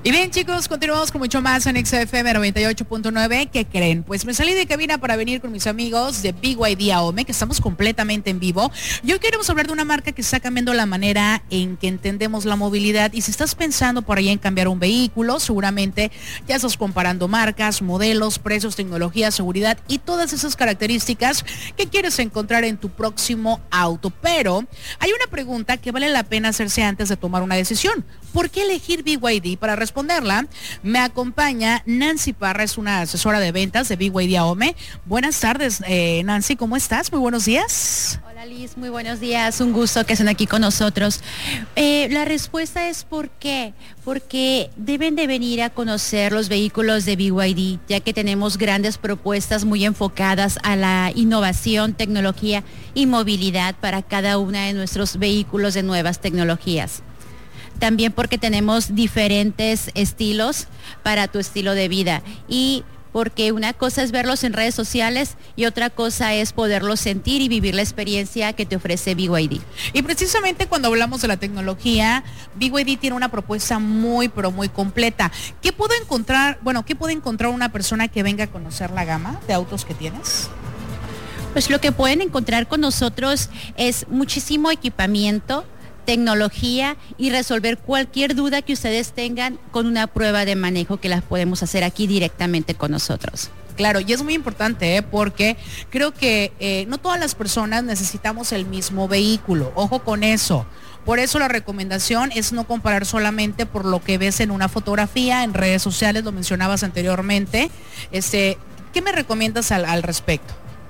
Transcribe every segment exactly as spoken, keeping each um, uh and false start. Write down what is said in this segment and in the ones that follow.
Y bien, chicos, continuamos con mucho más en X F M noventa y ocho punto nueve. ¿Qué creen? Pues me salí de cabina para venir con mis amigos de B Y D AOME, que estamos completamente en vivo. Y hoy queremos hablar de una marca que está cambiando la manera en que entendemos la movilidad. Y si estás pensando por ahí en cambiar un vehículo, seguramente ya estás comparando marcas, modelos, precios, tecnología, seguridad y todas esas características que quieres encontrar en tu próximo auto. Pero hay una pregunta que vale la pena hacerse antes de tomar una decisión. ¿Por qué elegir B Y D? Para responderla, me acompaña Nancy Parra, es una asesora de ventas de B Y D AOME. Buenas tardes, eh, Nancy, ¿cómo estás? Muy buenos días. Hola Liz, muy buenos días, un gusto que estén aquí con nosotros. Eh, la respuesta es ¿por qué? Porque deben de venir a conocer los vehículos de B Y D, ya que tenemos grandes propuestas muy enfocadas a la innovación, tecnología y movilidad para cada una de nuestros vehículos de nuevas tecnologías. También porque tenemos diferentes estilos para tu estilo de vida y porque una cosa es verlos en redes sociales y otra cosa es poderlos sentir y vivir la experiencia que te ofrece B Y D. Y precisamente cuando hablamos de la tecnología, B Y D tiene una propuesta muy, pero muy completa. ¿Qué puedo encontrar, bueno, qué puede encontrar una persona que venga a conocer la gama de autos que tienes? Pues lo que pueden encontrar con nosotros es muchísimo equipamiento, tecnología y resolver cualquier duda que ustedes tengan con una prueba de manejo que las podemos hacer aquí directamente con nosotros. Claro, y es muy importante, ¿eh? Porque creo que eh, no todas las personas necesitamos el mismo vehículo. Ojo con eso. Por eso la recomendación es no comparar solamente por lo que ves en una fotografía, en redes sociales, lo mencionabas anteriormente. Este, ¿qué me recomiendas al, al respecto?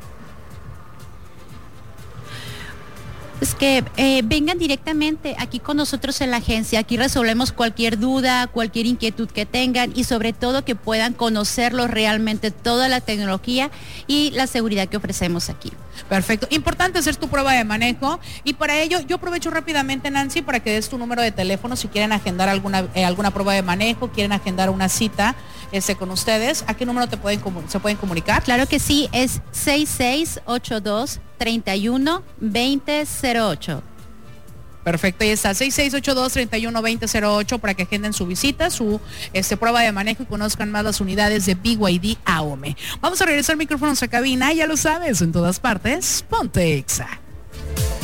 Es que eh, vengan directamente aquí con nosotros en la agencia, aquí resolvemos cualquier duda, cualquier inquietud que tengan y sobre todo que puedan conocerlo realmente toda la tecnología y la seguridad que ofrecemos aquí. Perfecto, importante hacer tu prueba de manejo y para ello yo aprovecho rápidamente, Nancy, para que des tu número de teléfono si quieren agendar alguna eh, alguna prueba de manejo, quieren agendar una cita este, con ustedes. ¿A qué número te pueden se pueden comunicar? Claro que sí, es seis seis ocho dos, tres uno, dos cero cero ocho. Perfecto, ahí está, seis seis ocho dos, tres uno, dos cero cero ocho para que agenden su visita, su este, prueba de manejo y conozcan más las unidades de B Y D AOME. Vamos a regresar micrófonos a cabina, ya lo sabes, en todas partes, ponte Exa.